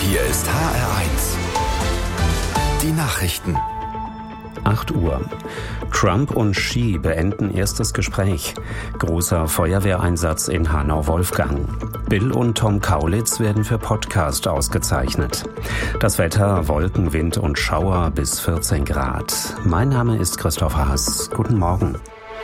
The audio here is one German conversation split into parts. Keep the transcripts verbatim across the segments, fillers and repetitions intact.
Hier ist H R eins. Die Nachrichten. acht Uhr. Trump und Xi beenden erstes Gespräch. Großer Feuerwehreinsatz in Hanau-Wolfgang. Bill und Tom Kaulitz werden für Podcast ausgezeichnet. Das Wetter, Wolken, Wind und Schauer bis vierzehn Grad. Mein Name ist Christoph Haas. Guten Morgen.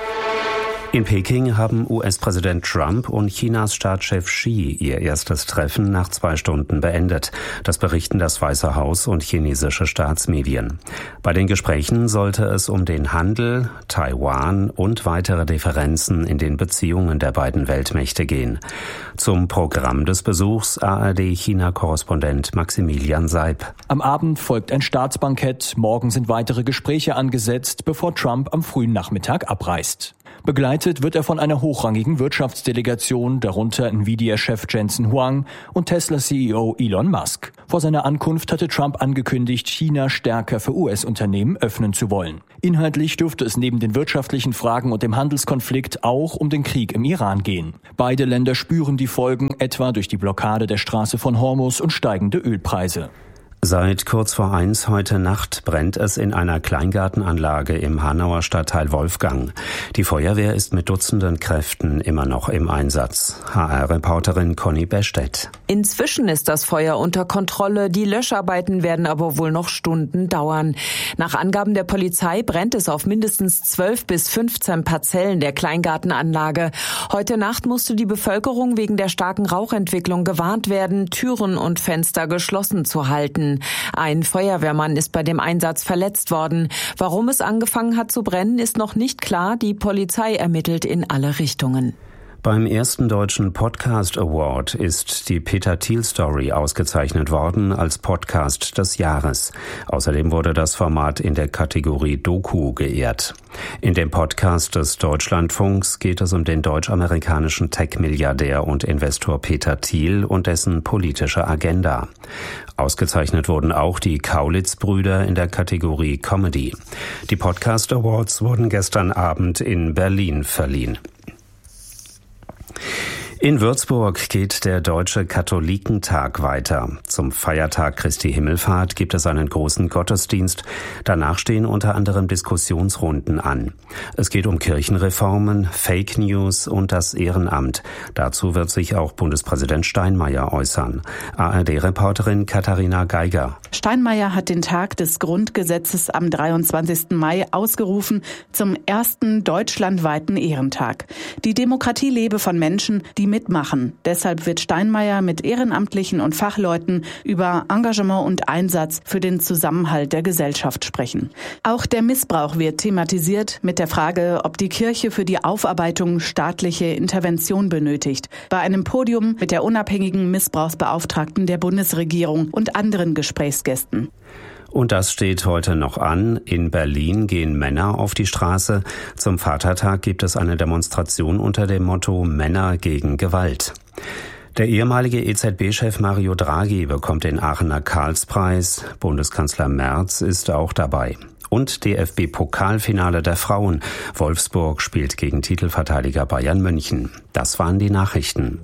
In Peking haben U S-Präsident Trump und Chinas Staatschef Xi ihr erstes Treffen nach zwei Stunden beendet. Das berichten das Weiße Haus und chinesische Staatsmedien. Bei den Gesprächen sollte es um den Handel, Taiwan und weitere Differenzen in den Beziehungen der beiden Weltmächte gehen. Zum Programm des Besuchs A R D-China-Korrespondent Maximilian Seib. Am Abend folgt ein Staatsbankett. Morgen sind weitere Gespräche angesetzt, bevor Trump am frühen Nachmittag abreist. Begleitet wird er von einer hochrangigen Wirtschaftsdelegation, darunter Nvidia-Chef Jensen Huang und Tesla-C E O Elon Musk. Vor seiner Ankunft hatte Trump angekündigt, China stärker für U S-Unternehmen öffnen zu wollen. Inhaltlich dürfte es neben den wirtschaftlichen Fragen und dem Handelskonflikt auch um den Krieg im Iran gehen. Beide Länder spüren die Folgen, etwa durch die Blockade der Straße von Hormuz und steigende Ölpreise. Seit kurz vor eins heute Nacht brennt es in einer Kleingartenanlage im Hanauer Stadtteil Wolfgang. Die Feuerwehr ist mit Dutzenden Kräften immer noch im Einsatz. H R-Reporterin Conny Bestedt. Inzwischen ist das Feuer unter Kontrolle. Die Löscharbeiten werden aber wohl noch Stunden dauern. Nach Angaben der Polizei brennt es auf mindestens zwölf bis fünfzehn Parzellen der Kleingartenanlage. Heute Nacht musste die Bevölkerung wegen der starken Rauchentwicklung gewarnt werden, Türen und Fenster geschlossen zu halten. Ein Feuerwehrmann ist bei dem Einsatz verletzt worden. Warum es angefangen hat zu brennen, ist noch nicht klar. Die Polizei ermittelt in alle Richtungen. Beim ersten deutschen Podcast Award ist die Peter Thiel Story ausgezeichnet worden als Podcast des Jahres. Außerdem wurde das Format in der Kategorie Doku geehrt. In dem Podcast des Deutschlandfunks geht es um den deutsch-amerikanischen Tech-Milliardär und Investor Peter Thiel und dessen politische Agenda. Ausgezeichnet wurden auch die Kaulitz-Brüder in der Kategorie Comedy. Die Podcast Awards wurden gestern Abend in Berlin verliehen. In Würzburg geht der Deutsche Katholikentag weiter. Zum Feiertag Christi Himmelfahrt gibt es einen großen Gottesdienst. Danach stehen unter anderem Diskussionsrunden an. Es geht um Kirchenreformen, Fake News und das Ehrenamt. Dazu wird sich auch Bundespräsident Steinmeier äußern. A R D-Reporterin Katharina Geiger. Steinmeier hat den Tag des Grundgesetzes am dreiundzwanzigsten Mai ausgerufen zum ersten deutschlandweiten Ehrentag. Die Demokratie lebe von Menschen, die mitmachen. Deshalb wird Steinmeier mit Ehrenamtlichen und Fachleuten über Engagement und Einsatz für den Zusammenhalt der Gesellschaft sprechen. Auch der Missbrauch wird thematisiert mit der Frage, ob die Kirche für die Aufarbeitung staatliche Intervention benötigt. Bei einem Podium mit der unabhängigen Missbrauchsbeauftragten der Bundesregierung und anderen Gesprächsgästen. Und das steht heute noch an. In Berlin gehen Männer auf die Straße. Zum Vatertag gibt es eine Demonstration unter dem Motto Männer gegen Gewalt. Der ehemalige E Z B-Chef Mario Draghi bekommt den Aachener Karlspreis. Bundeskanzler Merz ist auch dabei. Und D F B-Pokalfinale der Frauen. Wolfsburg spielt gegen Titelverteidiger Bayern München. Das waren die Nachrichten.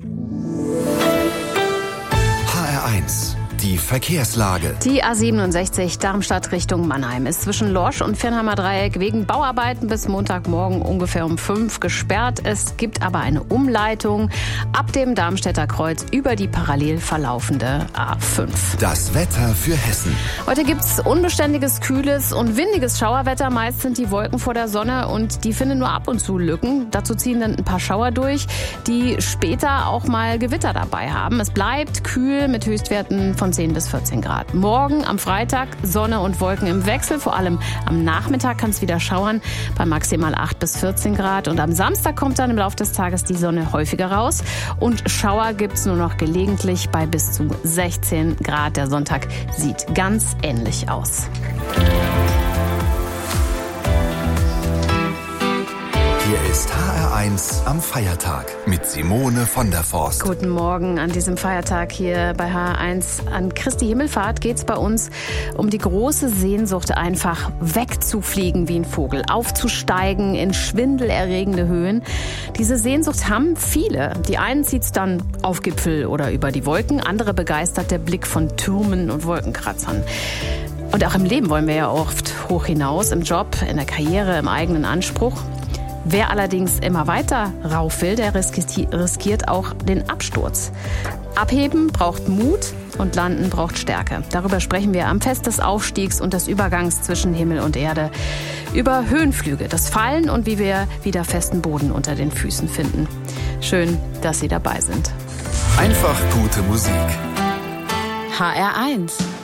H R eins. Die Verkehrslage. Die A siebenundsechzig Darmstadt Richtung Mannheim ist zwischen Lorsch und Viernheimer Dreieck wegen Bauarbeiten bis Montagmorgen ungefähr um fünf gesperrt. Es gibt aber eine Umleitung ab dem Darmstädter Kreuz über die parallel verlaufende A fünf. Das Wetter für Hessen. Heute gibt's unbeständiges, kühles und windiges Schauerwetter. Meist sind die Wolken vor der Sonne und die finden nur ab und zu Lücken. Dazu ziehen dann ein paar Schauer durch, die später auch mal Gewitter dabei haben. Es bleibt kühl mit Höchstwerten von zehn bis vierzehn Grad. Morgen am Freitag Sonne und Wolken im Wechsel. Vor allem am Nachmittag kann es wieder schauern bei maximal acht bis vierzehn Grad. Und am Samstag kommt dann im Laufe des Tages die Sonne häufiger raus. Und Schauer gibt es nur noch gelegentlich bei bis zu sechzehn Grad. Der Sonntag sieht ganz ähnlich aus. Hier ist H R eins am Feiertag mit Simone von der Forst. Guten Morgen an diesem Feiertag hier bei H R eins. An Christi Himmelfahrt geht es bei uns um die große Sehnsucht, einfach wegzufliegen wie ein Vogel, aufzusteigen in schwindelerregende Höhen. Diese Sehnsucht haben viele. Die einen zieht es dann auf Gipfel oder über die Wolken, andere begeistert der Blick von Türmen und Wolkenkratzern. Und auch im Leben wollen wir ja oft hoch hinaus, im Job, in der Karriere, im eigenen Anspruch. Wer allerdings immer weiter rauf will, der riskiert auch den Absturz. Abheben braucht Mut und Landen braucht Stärke. Darüber sprechen wir am Fest des Aufstiegs und des Übergangs zwischen Himmel und Erde. Über Höhenflüge, das Fallen und wie wir wieder festen Boden unter den Füßen finden. Schön, dass Sie dabei sind. Einfach gute Musik. H R eins